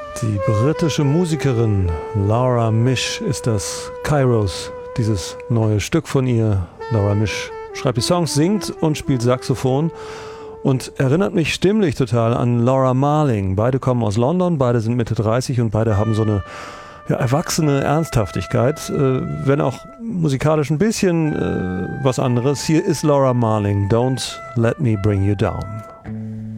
Die britische Musikerin Laura Misch ist das. Kairos, dieses neue Stück von ihr. Laura Misch schreibt die Songs, singt und spielt Saxophon und erinnert mich stimmlich total an Laura Marling. Beide kommen aus London, beide sind Mitte 30 und beide haben so eine erwachsene Ernsthaftigkeit, wenn auch musikalisch ein bisschen was anderes. Hier ist Laura Marling, Don't Let Me Bring You Down.